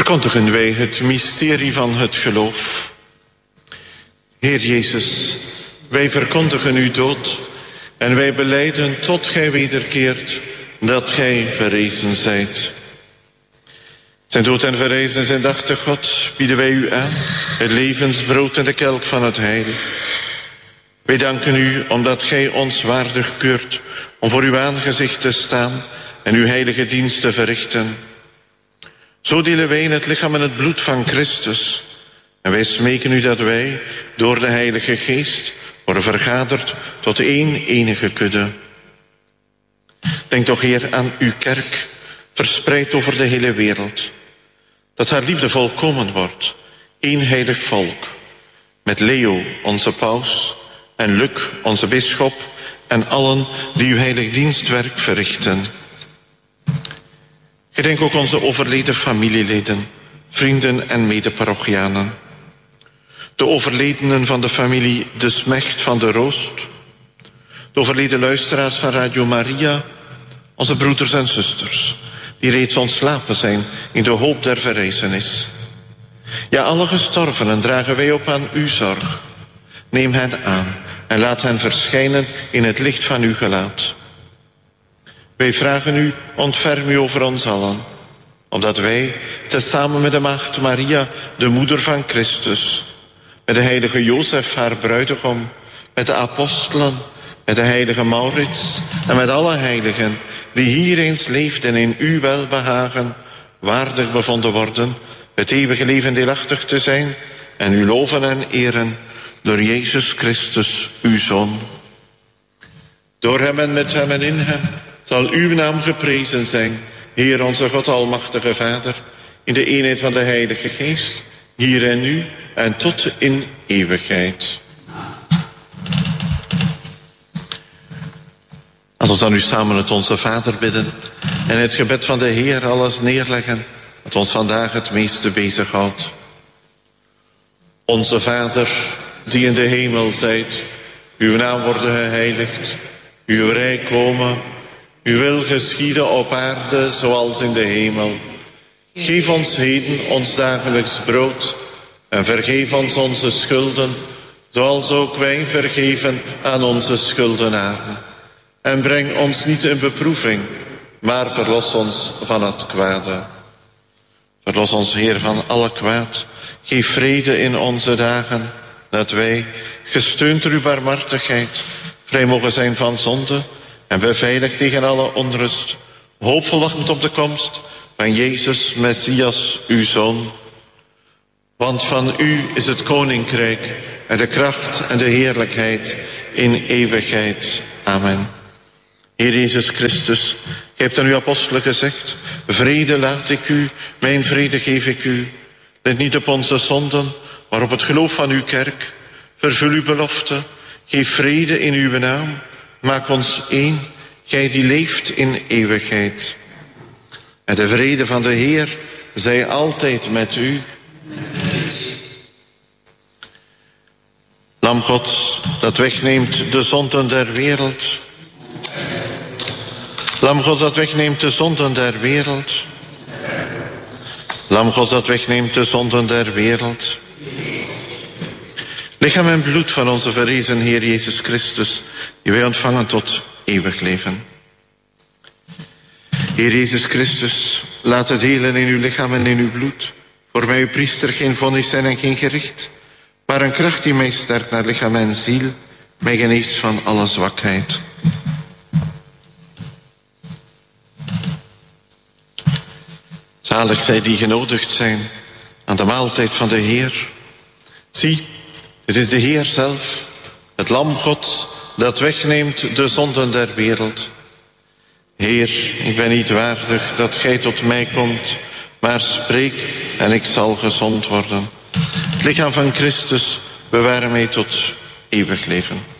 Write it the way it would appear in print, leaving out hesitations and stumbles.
verkondigen wij het mysterie van het geloof. Heer Jezus, wij verkondigen uw dood en wij belijden tot gij wederkeert dat gij verrezen zijt. Zijn dood en verrezen zijn dag te God bieden wij u aan, het levensbrood en de kelk van het heil. Wij danken u omdat gij ons waardig keurt om voor uw aangezicht te staan en uw heilige dienst te verrichten. Zo delen wij in het lichaam en het bloed van Christus. En wij smeken u dat wij door de Heilige Geest worden vergaderd tot één enige kudde. Denk toch, Heer, aan uw kerk, verspreid over de hele wereld. Dat haar liefde volkomen wordt, één heilig volk. Met Leo, onze paus, en Luc, onze bisschop, en allen die uw heilig dienstwerk verrichten. Gedenk ook onze overleden familieleden, vrienden en medeparochianen. De overledenen van de familie De Smecht van de Roost. De overleden luisteraars van Radio Maria. Onze broeders en zusters, die reeds ontslapen zijn in de hoop der verrijzenis. Ja, alle gestorvenen dragen wij op aan uw zorg. Neem hen aan en laat hen verschijnen in het licht van uw gelaat. Wij vragen u, ontferm u over ons allen, omdat wij, tezamen met de maagd Maria, de moeder van Christus, met de heilige Jozef, haar bruidegom, met de apostelen, met de heilige Maurits en met alle heiligen die hier eens leefden in uw welbehagen, waardig bevonden worden, het eeuwige leven deelachtig te zijn en u loven en eren door Jezus Christus, uw Zoon. Door hem en met hem en in hem zal uw naam geprezen zijn, Heer onze God, almachtige Vader, in de eenheid van de Heilige Geest, hier en nu en tot in eeuwigheid. Laat ons dan nu samen het Onze Vader bidden en het gebed van de Heer alles neerleggen wat ons vandaag het meeste bezighoudt. Onze Vader, die in de hemel zijt, uw naam worden geheiligd, uw rijk komen, uw wil geschieden op aarde zoals in de hemel. Geef ons heden ons dagelijks brood en vergeef ons onze schulden, zoals ook wij vergeven aan onze schuldenaren. En breng ons niet in beproeving, maar verlos ons van het kwade. Verlos ons, Heer, van alle kwaad. Geef vrede in onze dagen, dat wij, gesteund door uw barmhartigheid, vrij mogen zijn van zonde en beveiligd tegen alle onrust, hoopvol wachtend op de komst van Jezus, Messias, uw Zoon. Want van u is het koninkrijk en de kracht en de heerlijkheid in eeuwigheid. Amen. Heer Jezus Christus, gij hebt aan uw apostelen gezegd, vrede laat ik u, mijn vrede geef ik u. Let niet op onze zonden, maar op het geloof van uw kerk. Vervul uw belofte, geef vrede in uw naam. Maak ons één, gij die leeft in eeuwigheid. En de vrede van de Heer zij altijd met u. Lam Gods, dat wegneemt de zonden der wereld. Lam Gods, dat wegneemt de zonden der wereld. Lam Gods, dat wegneemt de zonden der wereld. Lichaam en bloed van onze verrezen Heer Jezus Christus, die wij ontvangen tot eeuwig leven. Heer Jezus Christus, laat het delen in uw lichaam en in uw bloed voor mij uw priester geen vonnis zijn en geen gericht, maar een kracht die mij sterkt naar lichaam en ziel, mij geneest van alle zwakheid. Zalig zij die genodigd zijn aan de maaltijd van de Heer. Zie, het is de Heer zelf, het Lam God, dat wegneemt de zonden der wereld. Heer, ik ben niet waardig dat gij tot mij komt, maar spreek en ik zal gezond worden. Het lichaam van Christus bewaar mij tot eeuwig leven.